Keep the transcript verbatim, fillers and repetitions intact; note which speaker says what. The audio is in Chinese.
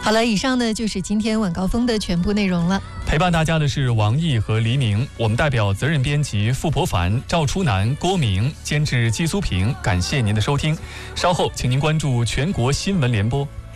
Speaker 1: 好了，以上呢就是今天晚高峰的全部内容了。
Speaker 2: 陪伴大家的是王毅和黎明，我们代表责任编辑傅博凡、赵初南、郭明，监制季苏平，感谢您的收听。稍后，请您关注全国新闻联播。